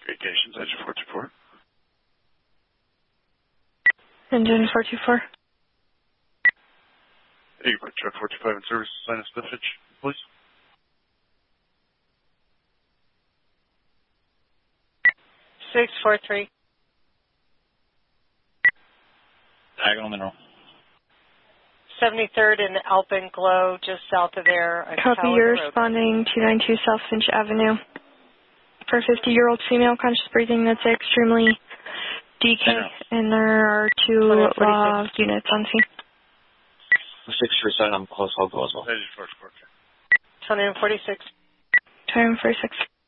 Vacations, engine 424. Engine 424. Hey, truck 425 in service, sign us message, please. Six, 4-3. Diagonal Mineral. 73rd and Alpenglow, just south of there. Copy, you're responding 292 South Finch Avenue. For a 50-year-old female conscious breathing that's extremely DK, and there are 2 law units on scene. 637, I'm close, I'll go as well. 246. 246.